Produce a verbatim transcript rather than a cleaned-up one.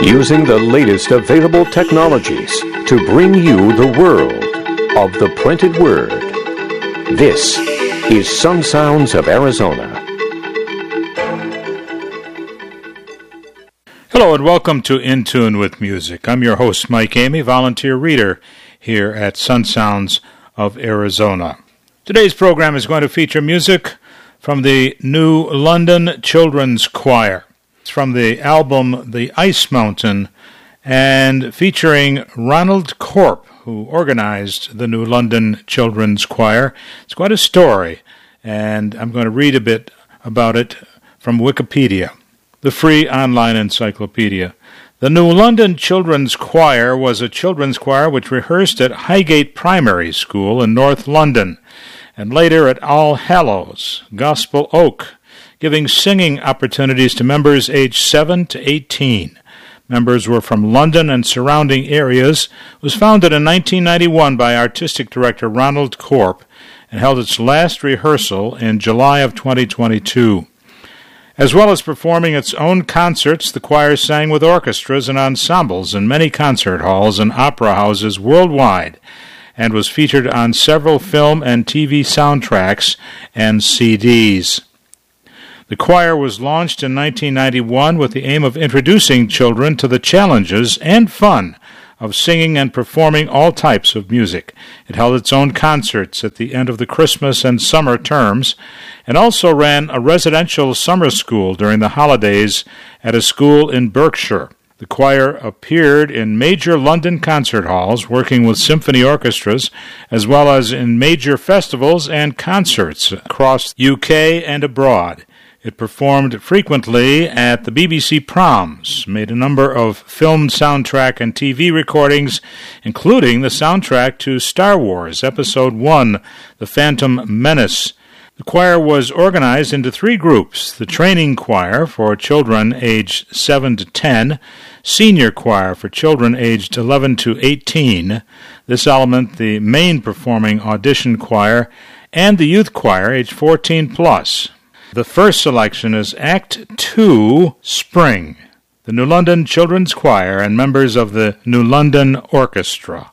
using the latest available technologies to bring you the world of the printed word. This is Sun Sounds of Arizona. Hello and welcome to In Tune with Music. I'm your host, Mike Amy, volunteer reader here at Sun Sounds of Arizona. Today's program is going to feature music from the New London Children's Choir. It's from the album The Ice Mountain and featuring Ronald Corp, who organized the New London Children's Choir. It's quite a story, and I'm going to read a bit about it from Wikipedia, the free online encyclopedia. The New London Children's Choir was a children's choir which rehearsed at Highgate Primary School in North London, and later at All Hallows, Gospel Oak, giving singing opportunities to members aged seven to eighteen. Members were from London and surrounding areas. It was founded in nineteen ninety-one by artistic director Ronald Corp and held its last rehearsal in July of twenty twenty-two. As well as performing its own concerts, the choir sang with orchestras and ensembles in many concert halls and opera houses worldwide, and was featured on several film and T V soundtracks and C Ds. The choir was launched in nineteen ninety-one with the aim of introducing children to the challenges and fun of singing and performing all types of music. It held its own concerts at the end of the Christmas and summer terms, and also ran a residential summer school during the holidays at a school in Berkshire. The choir appeared in major London concert halls, working with symphony orchestras, as well as in major festivals and concerts across the U K and abroad. It performed frequently at the B B C Proms, made a number of film soundtrack and T V recordings, including the soundtrack to Star Wars Episode one, The Phantom Menace. The choir was organized into three groups: the training choir for children aged seven to ten, senior choir for children aged eleven to eighteen, this element the main performing audition choir, and the youth choir aged fourteen plus. The first selection is Act two, Spring, the New London Children's Choir and members of the New London Orchestra.